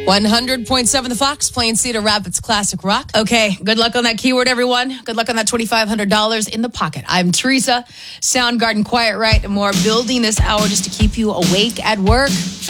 100.7 The Fox, playing Cedar Rapids classic rock. Okay, good luck on that keyword, everyone. Good luck on that $2,500 in the pocket. I'm Teresa, Soundgarden, Quiet Right, and more, building this hour just to keep you awake at work.